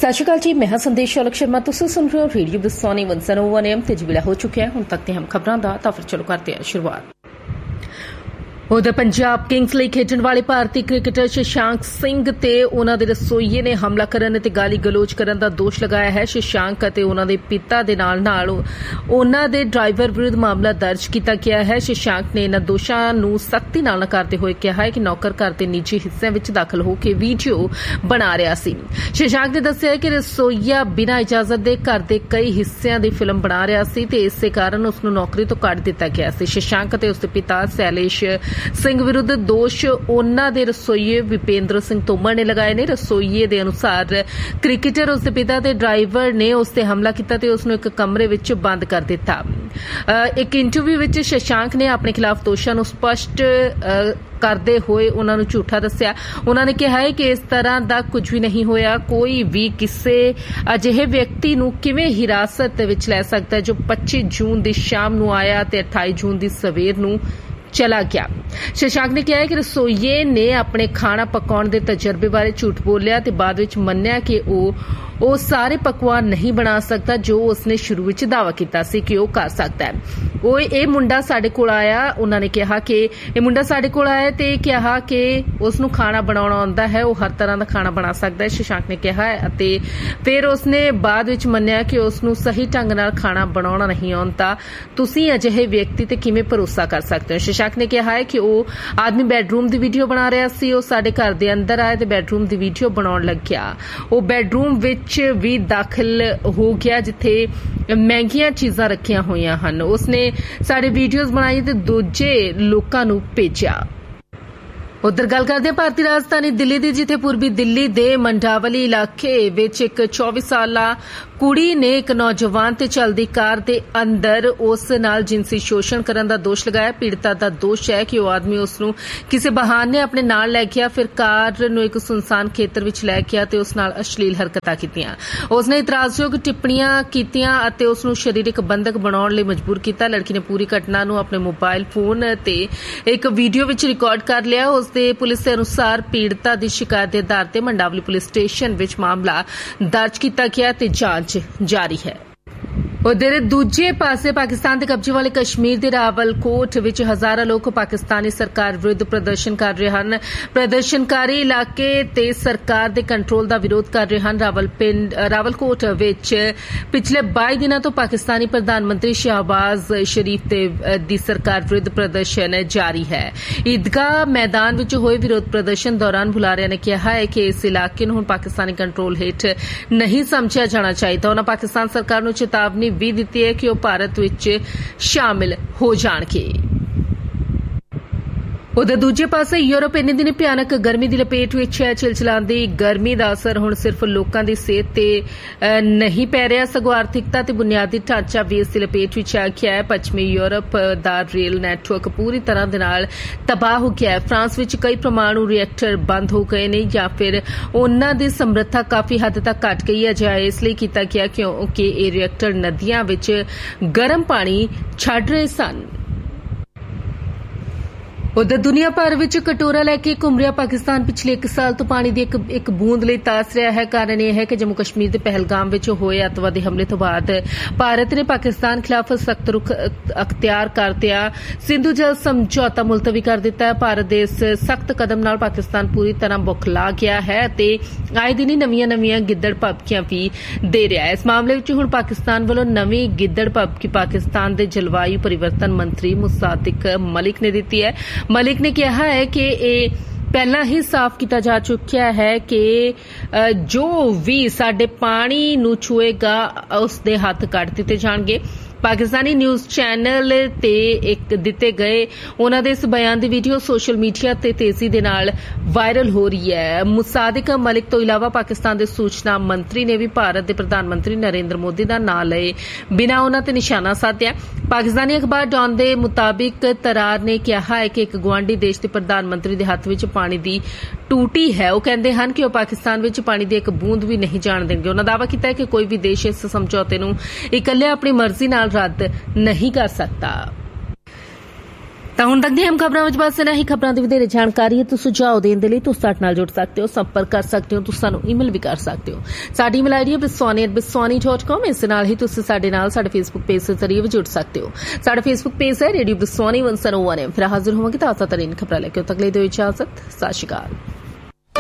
सत श्री अकाल जी, मैं हां संदेश शौलक शर्मा। तुसीं सुन रहे हो रेडियो विस्तानी 101 AM ते जिला हो चुका है। हुण तक ते हम खबरां दा तो फिर चलो करते हैं शुरुआत। उधर पंजाब किंग्स ਲਈ ਖੇਡਣ ਵਾਲੇ ਭਾਰਤੀ ਕ੍ਰਿਕਟਰ ਸ਼ਸ਼ਾਂਕ ਸਿੰਘ ਤੇ ਉਹਨਾਂ ਦੇ ਰਸੋਈਏ ਨੇ ਹਮਲਾ ਕਰਨ ਅਤੇ ਗਾਲੀ ਗਲੋਚ ਕਰਨ ਦਾ ਦੋਸ਼ ਲਗਾਇਆ ਹੈ। ਸ਼ਸ਼ਾਂਕ ਅਤੇ ਉਹਨਾਂ ਦੇ ਪਿਤਾ ਦੇ ਨਾਲ ਉਹਨਾਂ ਦੇ ਡਰਾਈਵਰ ਵਿਰੁੱਧ ਮਾਮਲਾ ਦਰਜ ਕੀਤਾ ਗਿਆ ਹੈ। ਸ਼ਸ਼ਾਂਕ ਨੇ ਇਹਨਾਂ ਦੋਸ਼ਾਂ ਨੂੰ ਸਖਤੀ ਨਾਲ ਨਕਾਰਦੇ ਹੋਏ ਕਿਹਾ ਹੈ ਕਿ ਨੌਕਰ ਘਰ ਦੇ ਨਿੱਜੀ ਹਿੱਸਿਆਂ ਵਿੱਚ ਦਾਖਲ ਹੋ ਕੇ ਵੀਡੀਓ ਬਣਾ ਰਿਹਾ ਸੀ। ਸ਼ਸ਼ਾਂਕ ਨੇ ਦੱਸਿਆ ਕਿ ਰਸੋਈਆ ਬਿਨਾਂ ਇਜਾਜ਼ਤ ਦੇ ਘਰ ਦੇ ਕਈ ਹਿੱਸਿਆਂ ਦੀ ਫਿਲਮ ਬਣਾ ਰਿਹਾ ਸੀ ਤੇ ਇਸੇ ਕਾਰਨ ਉਸ ਨੂੰ ਨੌਕਰੀ ਤੋਂ ਕੱਢ ਦਿੱਤਾ ਗਿਆ ਸੀ। ਸ਼ਸ਼ਾਂਕ ਅਤੇ ਉਸ ਦੇ ਪਿਤਾ ਸ਼ੈਲੇਸ਼ ਸਿੰਘ ਵਿਰੁੱਧ ਦੋਸ਼ ਉਹਨਾਂ ਦੇ ਰਸੋਈਏ ਵਿਪੇਂਦਰ ਸਿੰਘ ਤੋਮਰ ਨੇ ਲਗਾਏ ਨੇ। ਰਸੋਈਏ ਦੇ ਅਨੁਸਾਰ ਕ੍ਰਿਕਟਰ ਉਸ ਦੇ ਪਿਤਾ ਤੇ ਡਰਾਈਵਰ ਨੇ ਉਸ ਤੇ ਹਮਲਾ ਕੀਤਾ ਤੇ ਉਸ ਨੂੰ ਇੱਕ ਕਮਰੇ ਵਿੱਚ ਬੰਦ ਕਰ ਦਿੱਤਾ। ਇੱਕ ਇੰਟਰਵਿਊ ਵਿੱਚ ਸ਼ਸ਼ਾਂਕ ਨੇ ਆਪਣੇ ਖਿਲਾਫ ਦੋਸ਼ਾਂ ਨੂੰ ਸਪਸ਼ਟ ਕਰਦੇ ਹੋਏ ਉਹਨਾਂ ਨੂੰ ਝੂਠਾ ਦੱਸਿਆ। ਉਹਨਾਂ ਨੇ ਕਿਹਾ ਹੈ ਕਿ ਇਸ ਤਰ੍ਹਾਂ ਦਾ ਕੁਝ ਵੀ ਨਹੀਂ ਹੋਇਆ। ਕੋਈ ਵੀ ਕਿਸੇ ਅਜਿਹੇ ਵਿਅਕਤੀ ਨੂੰ ਕਿਵੇਂ ਹਿਰਾਸਤ ਵਿੱਚ ਲੈ ਸਕਦਾ ਜੋ 25 ਜੂਨ ਦੀ ਸ਼ਾਮ ਨੂੰ ਆਇਆ ਤੇ 28 ਜੂਨ ਦੀ ਸਵੇਰ ਨੂੰ ਚਲਾ ਗਿਆ। ਸ਼ਸ਼ਾਂਕ ਨੇ ਕਿਹਾ ਕਿ ਰਸੋਈਏ ਨੇ ਆਪਣੇ ਖਾਣਾ ਪਕਾਉਣ ਦੇ ਤਜਰਬੇ ਬਾਰੇ ਝੂਠ ਬੋਲਿਆ ਤੇ ਬਾਅਦ ਵਿੱਚ ਮੰਨਿਆ ਕਿ ਉਹ ਸਾਰੇ ਪਕਵਾਨ ਨਹੀਂ ਬਣਾ ਸਕਦਾ ਜੋ ਉਸਨੇ ਸ਼ੁਰੂ ਵਿੱਚ ਦਾਅਵਾ ਕੀਤਾ ਸੀ ਕਿ ਉਹ ਕਰ ਸਕਦਾ ਹੈ। ਇਹ ਮੁੰਡਾ ਸਾਡੇ ਕੋਲ ਆਇਆ, ਉਹਨਾਂ ਨੇ ਕਿਹਾ ਕਿ ਇਹ ਮੁੰਡਾ ਸਾਡੇ ਕੋਲ ਆਇਆ ਤੇ ਕਿਹਾ ਕਿ ਉਸ ਨੂੰ ਖਾਣਾ ਬਣਾਉਣਾ ਆਉਂਦਾ ਹੈ, ਉਹ ਹਰ ਤਰ੍ਹਾਂ ਦਾ ਖਾਣਾ ਬਣਾ ਸਕਦਾ ਹੈ। ਸ਼ਸ਼ਾਂਕ ਨੇ ਕਿਹਾ ਅਤੇ ਫਿਰ ਉਸਨੇ ਬਾਅਦ ਵਿੱਚ ਮੰਨਿਆ ਕਿ ਉਸ ਨੂੰ ਸਹੀ ਢੰਗ ਨਾਲ ਖਾਣਾ ਬਣਾਉਣਾ ਨਹੀਂ ਆਉਂਦਾ। ਤੁਸੀਂ ਅਜਿਹੇ ਵਿਅਕਤੀ ਤੇ ਕਿਵੇਂ ਭਰੋਸਾ ਕਰ ਸਕਦੇ ਹੋ? ਸ਼ਸ਼ਾਂਕ ਨੇ ਕਿਹਾ ਹੈ ਕਿ ਉਹ ਆਦਮੀ ਬੈਡਰੂਮ ਦੀ ਵੀਡੀਓ ਬਣਾ ਰਿਹਾ ਸੀ। ਉਹ ਸਾਡੇ ਘਰ ਦੇ ਅੰਦਰ ਆਇਆ ਤੇ ਬੈਡਰੂਮ ਦੀ ਵੀਡੀਓ ਬਣਾਉਣ ਲੱਗਿਆ। ਉਹ ਬੈਡਰੂਮ ਵਿੱਚ ਵੀ ਦਾਖਲ ਹੋ ਗਿਆ ਜਿੱਥੇ ਮਹਿੰਗੀਆਂ ਚੀਜ਼ਾਂ ਰੱਖੀਆਂ ਹੋਈਆਂ ਹਨ। ਉਸਨੇ ਸਾਡੇ ਵੀਡੀਓਜ਼ ਬਣਾਈ ਤੇ ਦੂਜੇ ਲੋਕਾਂ ਨੂੰ ਭੇਜਿਆ। ਉਧਰ ਗੱਲ ਕਰਦੇ ਭਾਰਤੀ ਰਾਜਧਾਨੀ ਦਿੱਲੀ ਦੀ, ਜਿੱਥੇ ਪੂਰਬੀ ਦਿੱਲੀ ਦੇ ਮੰਡਾਵਲੀ ਇਲਾਕੇ ਵਿੱਚ ਇੱਕ 24 ਸਾਲਾ ਕੁੜੀ ਨੇ ਇੱਕ ਨੌਜਵਾਨ ਤੇ ਚੱਲਦੀ ਕਾਰ ਦੇ ਅੰਦਰ ਉਸ ਨਾਲ ਜਿਨਸੀ ਸ਼ੋਸ਼ਣ ਕਰਨ ਦਾ ਦੋਸ਼ ਲਗਾਇਆ। ਪੀੜਤਾ ਦਾ ਦੋਸ਼ ਹੈ ਕਿ ਉਹ ਆਦਮੀ ਉਸ ਨੂੰ ਕਿਸੇ ਬਹਾਨੇ ਆਪਣੇ ਨਾਲ ਲੈ ਗਿਆ, ਫਿਰ ਕਾਰ ਨੂੰ ਇੱਕ ਸੁਨਸਾਨ ਖੇਤਰ ਵਿੱਚ ਲੈ ਗਿਆ ਤੇ ਉਸ ਨਾਲ ਅਸ਼ਲੀਲ ਹਰਕਤਾਂ ਕੀਤੀਆਂ। ਉਸ ਨੇ ਇਤਰਾਜ਼ਯੋਗ ਟਿੱਪਣੀਆਂ ਕੀਤੀਆਂ ਅਤੇ ਉਸ ਨੂੰ ਸਰੀਰਕ ਬੰਧਕ ਬਣਾਉਣ ਲਈ ਮਜਬੂਰ ਕੀਤਾ। ਲੜਕੀ ਨੇ ਪੂਰੀ ਘਟਨਾ ਨੂੰ ਆਪਣੇ ਮੋਬਾਈਲ ਫੋਨ ਤੇ ਇੱਕ ਵੀਡੀਓ ਵਿੱਚ ਰਿਕਾਰਡ ਕਰ ਲਿਆ। ਉਸ ਦੇ ਪੁਲਿਸ ਦੇ ਅਨੁਸਾਰ ਪੀੜਤਾ ਦੀ ਸ਼ਿਕਾਇਤ ਦੇ ਆਧਾਰ ਤੇ ਮੰਡਾਵਲੀ ਪੁਲਿਸ ਸਟੇਸ਼ਨ ਵਿੱਚ ਮਾਮਲਾ ਦਰਜ ਕੀਤਾ ਗਿਆ ਤੇ ਜਾਂਚ ਜਾਰੀ ਹੈ। ਉਧਰ ਦੂਜੇ ਪਾਸੇ ਪਾਕਿਸਤਾਨ ਦੇ ਕਬਜ਼ੇ ਵਾਲੇ ਕਸ਼ਮੀਰ ਦੇ ਰਾਵਲਕੋਟ ਵਿੱਚ ਹਜ਼ਾਰਾਂ ਲੋਕ ਪਾਕਿਸਤਾਨੀ ਸਰਕਾਰ ਵਿਰੁੱਧ ਪ੍ਰਦਰਸ਼ਨ ਕਰ ਰਹੇ ਹਨ। ਪ੍ਰਦਰਸ਼ਨਕਾਰੀ ਇਲਾਕੇ ਤੇ ਸਰਕਾਰ ਦੇ ਕੰਟਰੋਲ ਦਾ ਵਿਰੋਧ ਕਰ ਰਹੇ ਹਨ। ਰਾਵਲਕੋਟ ਵਿੱਚ ਪਿਛਲੇ 22 ਦਿਨਾਂ ਤੋਂ ਪਾਕਿਸਤਾਨੀ ਪ੍ਰਧਾਨ ਮੰਤਰੀ ਸ਼ਹਿਬਾਜ਼ ਸ਼ਰੀਫ ਦੀ ਸਰਕਾਰ ਵਿਰੁੱਧ ਪ੍ਰਦਰਸ਼ਨ ਜਾਰੀ ਹੈ। ਈਦਗਾਹ ਮੈਦਾਨ ਵਿੱਚ ਹੋਏ ਵਿਰੋਧ ਪ੍ਰਦਰਸ਼ਨ ਦੌਰਾਨ ਬੁਲਾਰਿਆਂ ਨੇ ਕਿਹਾ ਹੈ ਕਿ ਇਸ ਇਲਾਕੇ ਨੂੰ ਹੁਣ ਪਾਕਿਸਤਾਨੀ ਕੰਟਰੋਲ ਹੇਠ ਨਹੀਂ ਸਮਝਿਆ ਜਾਣਾ ਚਾਹੀਦਾ। ਉਨ੍ਹਾਂ ਪਾਕਿਸਤਾਨ ਸਰਕਾਰ ਨੂੰ ਚੇਤਾਵਨੀ ਵੀ ਦਿੱਤੀ ਹੈ ਕਿ ਉਹ ਭਾਰਤ ਵਿੱਚ ਸ਼ਾਮਿਲ ਹੋ ਜਾਣਗੇ। ਉਧਰ ਦੂਜੇ ਪਾਸੇ ਯੂਰਪ ਇੰਨੇ ਦਿਨ ਭਿਆਨਕ ਗਰਮੀ ਦੀ ਲਪੇਟ ਵਿੱਚ ਹੈ। ਚਿਲਚਿਲਾਉਂਦੀ ਗਰਮੀ ਦਾ ਅਸਰ ਹੁਣ ਸਿਰਫ ਲੋਕਾਂ ਦੀ ਸਿਹਤ ਤੇ ਨਹੀਂ ਪੈ ਰਿਹਾ, ਸਗੋਂ ਆਰਥਿਕਤਾ ਤੇ ਬੁਨਿਆਦੀ ਢਾਂਚਾ ਵੀ ਇਸ ਦੀ ਲਪੇਟ ਵਿੱਚ ਆ ਗਿਆ ਹੈ। ਪੱਛਮੀ ਯੂਰਪ ਦਾ ਰੇਲ ਨੈਟਵਰਕ ਪੂਰੀ ਤਰ੍ਹਾਂ ਦੇ ਨਾਲ ਤਬਾਹ ਹੋ ਗਿਆ ਹੈ। ਫਰਾਂਸ ਵਿੱਚ ਕਈ ਪਰਮਾਣੂ ਰਿਐਕਟਰ ਬੰਦ ਹੋ ਗਏ ਨੇ ਜਾਂ ਫਿਰ ਉਹਨਾਂ ਦੀ ਸਮਰੱਥਾ ਕਾਫੀ ਹੱਦ ਤੱਕ ਘਟ ਗਈ ਹੈ। ਅਜਿਹਾ ਇਸ ਲਈ ਕੀਤਾ ਗਿਆ ਕਿਉਂਕਿ ਇਹ ਰਿਐਕਟਰ ਨਦੀਆਂ ਵਿੱਚ ਗਰਮ ਪਾਣੀ ਛੱਡ ਰਹੇ ਸਨ। ਉਧਰ ਦੁਨੀਆ ਭਰ ਵਿੱਚ ਕਟੋਰਾ ਲੈ ਕੇ ਘੁੰਮ ਰਿਹਾ ਪਾਕਿਸਤਾਨ ਪਿਛਲੇ 1 ਸਾਲ ਤੋਂ ਪਾਣੀ ਦੀ ਇੱਕ ਬੂੰਦ ਲਈ ਤਰਸ ਰਿਹਾ ਹੈ। ਕਾਰਨ ਇਹ ਹੈ ਕਿ ਜੰਮੂ ਕਸ਼ਮੀਰ ਦੇ ਪਹਿਲਗਾਮ ਵਿੱਚ ਹੋਏ ਅੱਤਵਾਦੀ ਹਮਲੇ ਤੋਂ ਬਾਅਦ ਭਾਰਤ ਨੇ ਪਾਕਿਸਤਾਨ ਖਿਲਾਫ ਸਖਤ ਰੁਖ ਅਖਤਿਆਰ ਕਰਦਿਆਂ ਸਿੰਧੂ ਜਲ ਸਮਝੌਤਾ ਮੁਲਤਵੀ ਕਰ ਦਿੱਤਾ ਹੈ। ਭਾਰਤ ਦੇ ਇਸ ਸਖਤ ਕਦਮ ਨਾਲ ਪਾਕਿਸਤਾਨ ਪੂਰੀ ਤਰ੍ਹਾਂ ਬੁਖਲਾ ਗਿਆ ਹੈ ਤੇ ਆਏ ਦਿਨ ਹੀ ਨਵੀਆਂ ਗਿੱਦੜ ਭਬਕੀਆਂ ਵੀ ਦੇ ਰਿਹਾ ਹੈ। ਇਸ ਮਾਮਲੇ ਵਿੱਚ ਹੁਣ ਪਾਕਿਸਤਾਨ ਵੱਲੋਂ ਨਵੀਂ ਗਿੱਦੜ ਭਬਕੀ ਪਾਕਿਸਤਾਨ ਦੇ ਜਲਵਾਯੂ ਪਰਿਵਰਤਨ ਮੰਤਰੀ ਮੁਸਾਦਿਕ ਮਲਿਕ ਨੇ ਦਿੱਤੀ ਹੈ। ਮਲਿਕ ਨੇ ਕਿਹਾ ਹੈ ਕਿ ਇਹ ਪਹਿਲਾਂ ਹੀ ਸਾਫ਼ ਕੀਤਾ ਜਾ ਚੁੱਕਿਆ ਹੈ ਕਿ ਜੋ ਵੀ ਸਾਡੇ ਪਾਣੀ ਨੂੰ ਛੂਏਗਾ ਉਸ ਦੇ ਹੱਥ ਕੱਟ ਦਿੱਤੇ ਜਾਣਗੇ। ਪਾਕਿਸਤਾਨੀ ਨਿਊਜ਼ ਚੈਨਲ ਤੇ ਇੱਕ ਦਿੱਤੇ ਗਏ ਉਹਨਾਂ ਦੇ ਇਸ ਬਿਆਨ ਦੀ ਵੀਡੀਓ ਸੋਸ਼ਲ ਮੀਡੀਆ ਤੇ ਤੇਜ਼ੀ ਦੇ ਨਾਲ ਵਾਇਰਲ ਹੋ ਰਹੀ ਹੈ। ਮੁਸਾਦਿਕ ਮਲਿਕ ਤੋਂ ਇਲਾਵਾ ਪਾਕਿਸਤਾਨ ਦੇ ਸੂਚਨਾ ਮੰਤਰੀ ਨੇ ਵੀ ਭਾਰਤ ਦੇ ਪ੍ਰਧਾਨ ਮੰਤਰੀ ਨਰਿੰਦਰ ਮੋਦੀ ਦਾ ਨਾਂ ਲਏ ਬਿਨਾਂ ਉਹਨਾਂ ਤੇ ਨਿਸ਼ਾਨਾ ਸਾਧਿਆ। ਪਾਕਿਸਤਾਨੀ ਅਖਬਾਰ ਡੌਨ ਦੇ ਮੁਤਾਬਿਕ ਤਰਾਰ ਨੇ ਕਿਹਾ ਹੈ ਕਿ ਇੱਕ ਗੁਆਂਢੀ ਦੇਸ਼ ਦੇ ਪ੍ਰਧਾਨ ਮੰਤਰੀ ਦੇ ਹੱਥ ਵਿੱਚ ਪਾਣੀ ਦੀ ਟੂਟੀ ਹੈ। ਉਹ ਕਹਿੰਦੇ ਹਨ ਕਿ ਉਹ ਪਾਕਿਸਤਾਨ ਵਿੱਚ ਪਾਣੀ ਦੀ ਇੱਕ ਬੂੰਦ ਵੀ ਨਹੀਂ ਜਾਣ ਦੇਣਗੇ। ਉਹਨਾਂ ਦਾਅਵਾ ਕੀਤਾ ਹੈ ਕਿ ਕੋਈ ਵੀ ਦੇਸ਼ ਇਸ ਸਮਝੌਤੇ ਨੂੰ ਇਕੱਲੇ ਆਪਣੀ ਮਰਜ਼ੀ ਨਾਲ ਰੱਦ ਨਹੀਂ ਕਰ ਸਕਦਾ। ਤਾਂ ਹੁਣ ਤੱਕ ਦੀਆਂ ਖਬਰਾਂ ਵਿੱਚ ਬਸ ਇਹਨਾਂ ਹੀ ਖਬਰਾਂ ਦੀ ਵਧੇਰੇ ਜਾਣਕਾਰੀ ਤੇ ਸੁਝਾਅ ਦੇਣ ਦੇ ਲਈ ਤੁਸੀਂ ਸਾਡੇ ਨਾਲ ਜੁੜ ਸਕਦੇ ਹੋ, ਸੰਪਰਕ ਕਰ ਸਕਦੇ ਹੋ, ਤੁਸੀਂ ਸਾਨੂੰ ਈਮੇਲ ਵੀ ਕਰ ਸਕਦੇ ਹੋ। ਸਾਡੀ ਈਮੇਲ ਆਈਡੀ ਹੈ biswani@biswani.com। ਇਸ ਨਾਲ ਹੀ ਤੁਸੀਂ ਸਾਡੇ ਨਾਲ ਸਾਡੇ ਫੇਸਬੁੱਕ ਪੇਜ ਦੇ ਜ਼ਰੀਏ ਵੀ ਜੁੜ ਸਕਦੇ ਹੋ। ਸਾਡਾ ਫੇਸਬੁੱਕ ਪੇਜ ਹੈ ਰੇਡੀਓ ਬਿਸਵਾਨੀ 101 FM। ਫਿਰ ਹਾਜ਼ਰ ਹੋਵਾਂਗੇ ਤਾਜ਼ਾ ਤਰੀਨ ਖਬਰਾਂ ਲੈ ਕੇ। ਉਦੋਂ ਤੱਕ ਲਈ ਦਿਓ ਇਜਾਜ਼ਤ। ਸਤਿ ਸ਼੍ਰੀ ਅਕਾਲ।